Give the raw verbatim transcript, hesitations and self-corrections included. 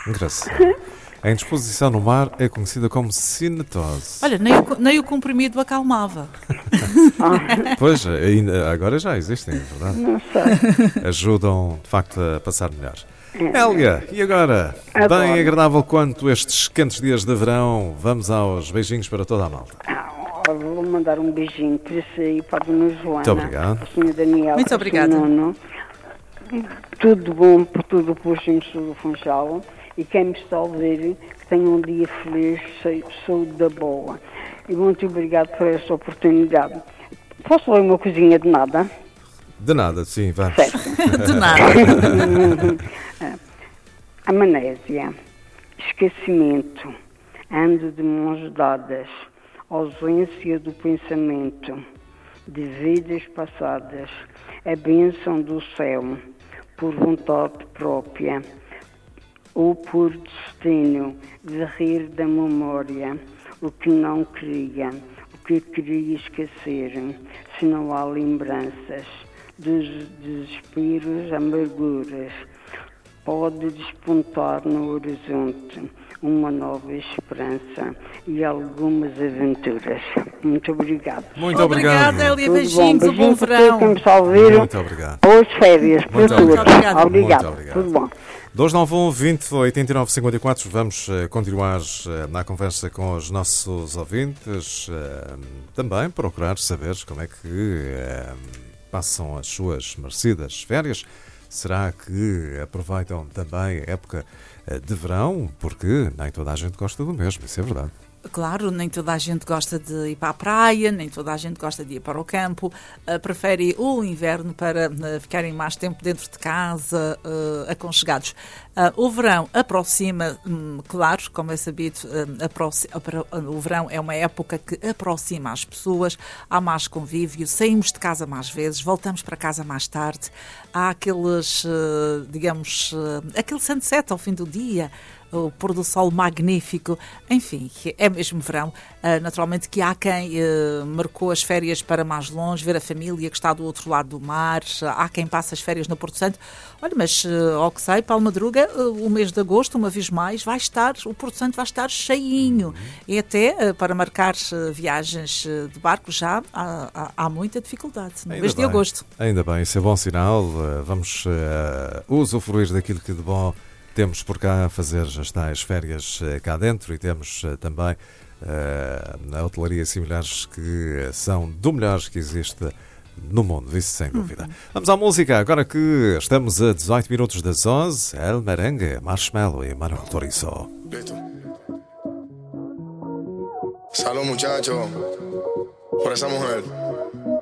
Engraçado. A indisposição no mar é conhecida como cinetose. Olha, nem o, nem o comprimido acalmava. Pois, ainda, agora já existem, é verdade? Não sei. Ajudam, de facto, a passar melhor. Hélga, e agora? Adoro. Bem agradável quanto estes quentes dias de verão, vamos aos beijinhos para toda a malta. Ah, vou mandar um beijinho para si e para a dona Joana. Muito obrigado. Para o senhor Daniel. Muito para o obrigada. senhor Nuno. Tudo bom por tudo pelo Sul do Funchal. E quem me está a ouvir, que tenha um dia feliz, cheio de saúde da boa. E muito obrigado por esta oportunidade. Posso ler uma coisinha de nada? De nada, sim, vamos. Certo. De nada. Amnésia, esquecimento, ando de mãos dadas, ausência do pensamento, de vidas passadas, a bênção do céu, por vontade própria, ou por destino, de rir da memória, o que não queria, o que queria esquecer, se não há lembranças, dos desesperos, amarguras, pode despontar no horizonte uma nova esperança e algumas aventuras. Muito obrigado. Muito obrigado. Obrigada, Hélia. Tudo Beijinhos, um bom Beijinhos para verão. quem me está a ouvir. Muito obrigado. Boas férias para Muito todos. obrigado. Obrigado. Muito obrigado. Tudo bom. dois nove um, vinte, oitenta e nove, cinquenta e quatro. Vamos uh, continuar uh, na conversa com os nossos ouvintes. Uh, também procurar saber como é que uh, passam as suas merecidas férias. Será que aproveitam também a época uh, de verão? Porque nem toda a gente gosta do mesmo, isso é verdade. Claro, nem toda a gente gosta de ir para a praia, nem toda a gente gosta de ir para o campo, uh, prefere o inverno para uh, ficarem mais tempo dentro de casa, uh, aconchegados. Uh, o verão aproxima, hum, claro, como é sabido, uh, aproxi- o verão é uma época que aproxima as pessoas, há mais convívio, saímos de casa mais vezes, voltamos para casa mais tarde, há aqueles, uh, digamos, uh, aquele sunset ao fim do dia, o pôr do sol magnífico, enfim, é mesmo verão. Uh, naturalmente que há quem uh, marcou as férias para mais longe, ver a família que está do outro lado do mar, há quem passe as férias no Porto Santo. Olha, mas uh, ao que sei, Paulo Madruga, uh, o mês de agosto, uma vez mais, vai estar, o Porto Santo vai estar cheinho. Uhum. E até uh, para marcar uh, viagens uh, de barco já há, há, há muita dificuldade no Ainda mês bem, de agosto. Ainda bem, isso é bom sinal. Uh, vamos uh, usufruir daquilo que de bom temos por cá a fazer as tais férias cá dentro e temos uh, também uh, na hotelaria similares que são do melhor que existe no mundo, isso sem dúvida. Uhum. Vamos à música, agora que estamos a dezoito minutos das onze, El Merengue, Marshmello e Manuel Turizo. Salud, muchachos, por esa mujer.